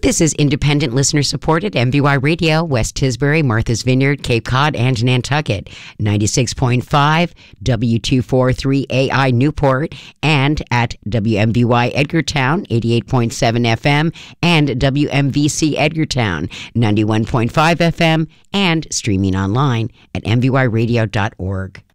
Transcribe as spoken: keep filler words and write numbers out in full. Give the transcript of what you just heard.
This is independent listener supported M V Y Radio, West Tisbury, Martha's Vineyard, Cape Cod, and Nantucket. ninety-six point five, W two forty-three A I Newport, and at W M V Y Edgartown, eighty-eight point seven F M, and W M V C Edgartown, ninety-one point five F M, and streaming online at m v y radio dot org.